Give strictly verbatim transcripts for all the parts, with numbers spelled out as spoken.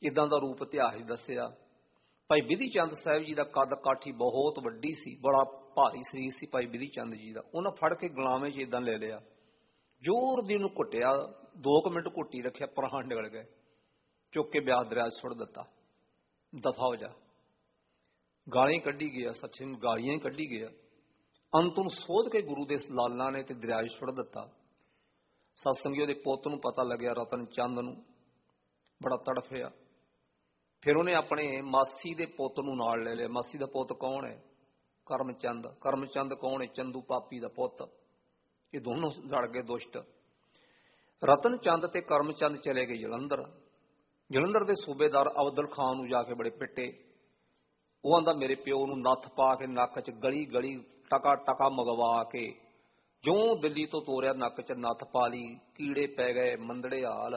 इदां दा रूप इतिहास दस्सिया। भाई बिधि चंद साहिब जी का कद काठी बहुत वड्डी सी, बड़ा भारी शरीर सी भाई बिधि चंद जी का। उन्हें फड़ के गुलामे च इदां ले लिया, जोर दी उन्हें घुटिया, दो क मिनट घुटी रखिया, प्राण निकल गए। चुक के ब्यास दरिया सुट दिता, दफा हो जा। गाली कढ़ी गया, सच्चे गालियां ही कढ़ी गया। अंत उन सोध के गुरु के लाला ने ते दरिया सुट दिता। सत्संगी दे पुत नूं पता लग्या, रतन चंद नूं, बड़ा तड़फिया। फिर उन्हें अपने मासी दे पुत नूं नाल ले लिया। मासी दा पुत कौन है? करमचंद। करमचंद कौन है? चंदू पापी दा पुत। ये दोनों लड़ गए दुष्ट। रतन चंद ते करमचंद चले गए जलंधर। जलंधर के सूबेदार अब्दुल खान नूं जाके बड़े पिटे। वो आंदा मेरे प्यो नूं नत्थ पा के नक च गली गली टका टका मगवा के जो दिल्ली तो तोरिया, नक च नत्थ पा ली, कीड़े पै गए, मंदड़े हाल।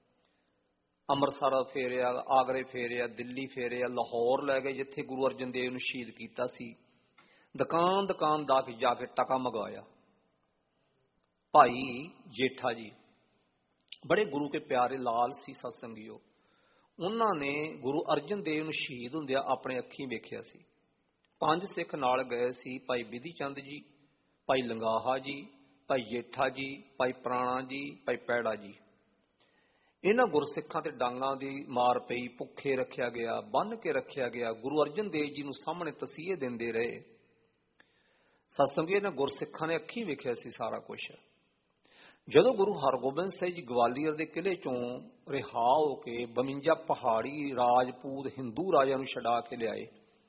अमृतसर फेरिया, आगरे फेरिया, दिल्ली फेरिया, लाहौर लै गए जिथे गुरु अर्जन देव नूं शहीद कीता सी। दुकान दुकान दा के जाके टका मंगवाया। भाई जेठा जी बड़े गुरु के प्यारे लाल सी सत्संगियों, उन्होंने गुरु अर्जन देव नूं शहीद हुंदिया अपने अखीं वेखिया सी। पंज सिख नाल गए सी, भाई बिधि चंद जी, भाई लंगाहा जी, भाई जेठा जी, भाई प्राणा जी, भाई पैड़ा जी। इन्हां गुरसिखां ते डांगां दी मार पई, भुखे रखिया गया, बन के रखिया गया। गुरु अर्जन देव जी नूं सामने तसीहे दिंदे रहे। सत्संगी इन्हां गुरसिखां ने अखीं वेखिया सी सारा कुछ। जदों गुरु हरगोबिंद साहिब जी ग्वालियर के किले चों रिहा होके बवंजा पहाड़ी राजपूत हिंदू राजा नूं छड़ा के लियाए,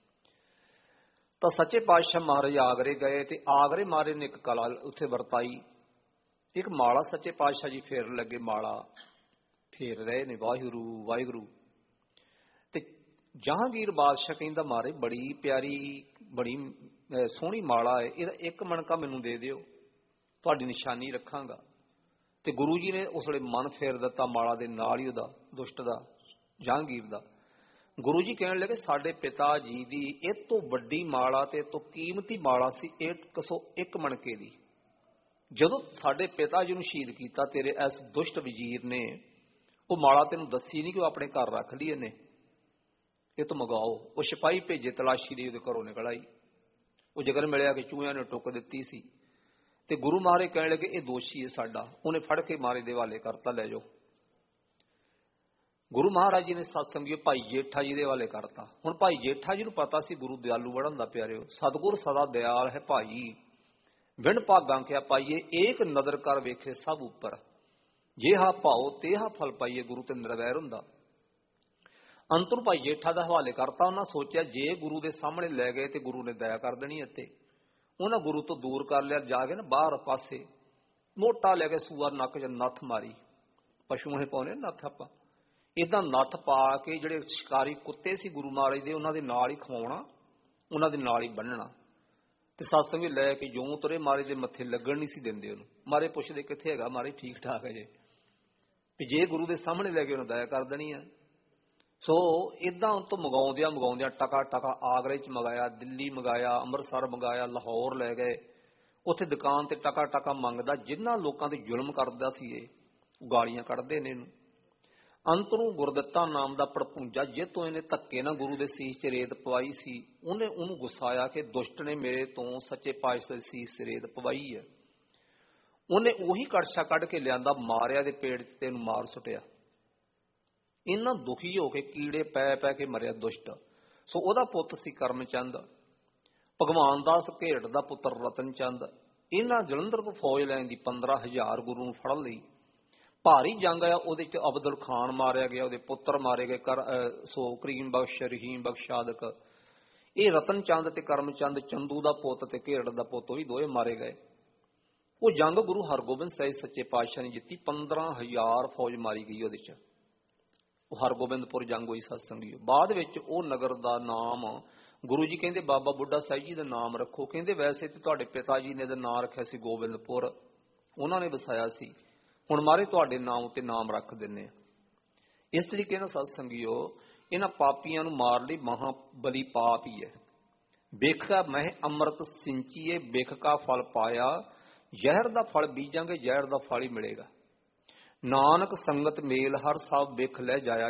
तो सच्चे पातशाह महाराज आगरे गए। तो आगरे महाराज ने एक कला उत्थे वरताई, एक माला सच्चे पातशाह जी फेर लगे, माला फेर रहे ने, वाहिगुरू वाहिगुरू। ते जहांगीर बादशाह कहंदा महाराज बड़ी प्यारी बड़ी सोहनी माला है, इहदा एक मणका मैनूं दे दिओ, तुहाडी निशानी रखांगा। ते गुरु जी ने उस वेले मन फेर दिता माला दे नाल ही उहदा, दुष्ट दा, जहांगीर दा। गुरु जी कहण लगे साडे पिता जी दी इह तों वड्डी माला ते तो कीमती माला सी एक सौ एक मणके दी। जदों साडे पिता जी नूं शहीद कीता तेरे इस दुष्ट वजीर ने, वो माला तेनों दसी नहीं कि अपने घर रख ली, इन्हें ये तो मंगाओ। वो सिपाही भेजे तलाशी दी, उहदे घरों निकल आई। वो जगन मिलिया कि चूहियां ने टुक दित्ती सी। ते गुरु महाराज कहण लगे ये दोषी है साडा, उन्हें फड़ के महाराज दे हवाले करता, ले जाओ। गुरु महाराज जी ने सत्संगी भाई जेठा जी दे हवाले करता। हुण भाई जेठा जी नूं पता सी गुरु दयालु बड़ा हुंदा, प्यारिओ सतगुर सदा दयाल है भाई, विण भागां क्या पाइए, एक नदर कर वेखे सब उपर, जेहा भाओ तेहा फल पाइए, गुरु ते निरवैर हुंदा। अंतरों भाई जेठा दा हवाले करता। उन्हां सोचिया जे गुरु दे सामने लै गए तो गुरु ने दया कर देनी इत्ते। उन्हां गुरु तो दूर कर लिया, जाके ना बाहर पासे मोटा लैके सूआ नक च नत्थ मारी, पशुओं पाने नत्थ आपां, इदां नत्थ पा के जिहड़े शिकारी कुत्ते सी गुरु महाराज दे, उन्हां दे नाल ही खवाउणा, उन्हां दे नाल ही बन्नणा। ते सत्संग लैके जो तुरे महाराज दे मत्थे लगण नहीं सी दिंदे। उहनूं महाराज पुछदे कित्थे हैगा, महाराज ठीक ठाक है जे, जे गुरु दे सामने लैके उन्हें दया कर देनी है। सो इदां उन तो मंगाउंदियां मंगाउंदियां टका टका आगरे च मंगाया, दिल्ली मंगाया, अमृतसर मंगाया, लाहौर लै गए। उत्थे दुकान ते टका टका मंगदा, जिन्हां लोकां ते जुल्म करदा सी ये गालियां कढ़दे ने। अंतरों गुरदत्ता नाम दा भड़पूंजा, जितों इन्हें धक्के ना गुरु दे सीस च रेत पवाई सी, उन्हें उन्होंने गुस्सा आया कि दुष्ट ने मेरे तो सच्चे पातशाह दे सीस च रेत पवाई है। उन्हें उही कड़छा कढ़ के लियांदा, मारिया दे पेड़ ते इहनूं मार सुटिया। इन्ना दुखी होके कीड़े पै पै के मरिया दुष्ट। सो उहदा पुत सी करमचंद, भगवान दास घेट दा पुत्र रतन चंद। इन्हां जलंधर तो फौज लैण दी पंद्रह हजार गुरु नूं फड़ लई। भारी जंग आया, उहदे च अब्दुल खान मारिया गया, उहदे पुत्र मारे गए, कर सो करीम बख्श, रहीम बख्श सादक। ये रतन चंद ते करमचंद चंदू दा पुत ते घेट दा पुत भी दोए मारे गए। वो जंग गुरु हरगोबिंद साहिब सच्चे पातशाह ने जित्ती, पंद्रह हजार फौज मारी गई उहदे च। हरगोबिंदपुर जंग हुई सत्संगी। बाद विच ओ नगर दा नाम गुरु जी कहंदे बाबा बुढ़ा साहिब जी दा नाम रखो। कहंदे वैसे तो तुहाडे पिता जी ने दा नाम रखिया सी गोबिंदपुर, उन्होंने वसाया सी, हुण मारे तुहाडे नाम उत्ते नाम रख दिंने। इस तरीके नाल सत्संगियो इन्हां पापियां नूं मार लई महाबली पाप ही है। बिख का मह अमृत सिंचीए, बिख का फल पाया, जहर दा फल बीजांगे, जहर दा फल ही मिलेगा। नानक संगत मेल हर सब बिख लै जाया